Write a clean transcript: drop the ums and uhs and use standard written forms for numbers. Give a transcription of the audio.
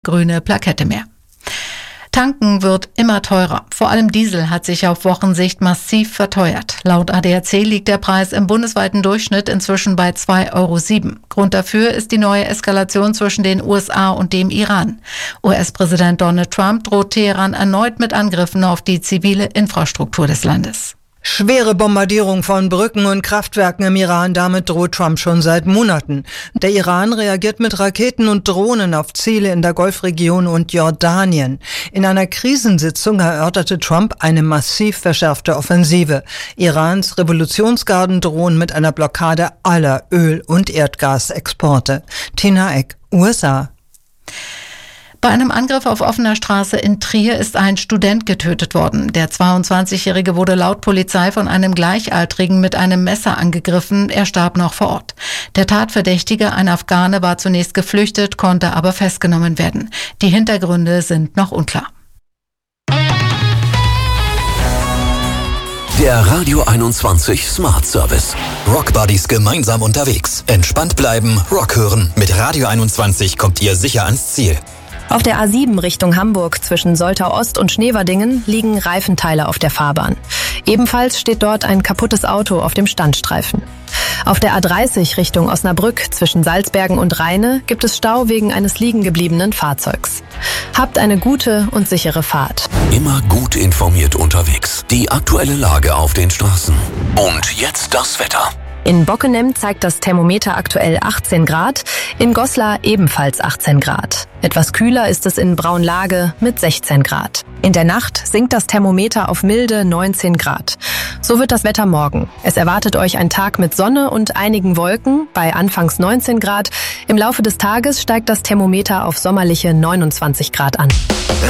grüne Plakette mehr. Tanken wird immer teurer. Vor allem Diesel hat sich auf Wochensicht massiv verteuert. Laut ADAC liegt der Preis im bundesweiten Durchschnitt inzwischen bei 2,07 €. Grund dafür ist die neue Eskalation zwischen den USA und dem Iran. US-Präsident Donald Trump droht Teheran erneut mit Angriffen auf die zivile Infrastruktur des Landes. Schwere Bombardierung von Brücken und Kraftwerken im Iran, damit droht Trump schon seit Monaten. Der Iran reagiert mit Raketen und Drohnen auf Ziele in der Golfregion und Jordanien. In einer Krisensitzung erörterte Trump eine massiv verschärfte Offensive. Irans Revolutionsgarden drohen mit einer Blockade aller Öl- und Erdgasexporte. Tina Eck, USA. Bei einem Angriff auf offener Straße in Trier ist ein Student getötet worden. Der 22-Jährige wurde laut Polizei von einem Gleichaltrigen mit einem Messer angegriffen. Er starb noch vor Ort. Der Tatverdächtige, ein Afghane, war zunächst geflüchtet, konnte aber festgenommen werden. Die Hintergründe sind noch unklar. Der Radio 21 Smart Service. Rock Buddies gemeinsam unterwegs. Entspannt bleiben, Rock hören. Mit Radio 21 kommt ihr sicher ans Ziel. Auf der A7 Richtung Hamburg zwischen Soltau Ost und Schneverdingen liegen Reifenteile auf der Fahrbahn. Ebenfalls steht dort ein kaputtes Auto auf dem Standstreifen. Auf der A30 Richtung Osnabrück zwischen Salzbergen und Rheine gibt es Stau wegen eines liegengebliebenen Fahrzeugs. Habt eine gute und sichere Fahrt. Immer gut informiert unterwegs. Die aktuelle Lage auf den Straßen. Und jetzt das Wetter. In Bockenem zeigt das Thermometer aktuell 18 Grad, in Goslar ebenfalls 18 Grad. Etwas kühler ist es in Braunlage mit 16 Grad. In der Nacht sinkt das Thermometer auf milde 19 Grad. So wird das Wetter morgen. Es erwartet euch ein Tag mit Sonne und einigen Wolken bei anfangs 19 Grad. Im Laufe des Tages steigt das Thermometer auf sommerliche 29 Grad an.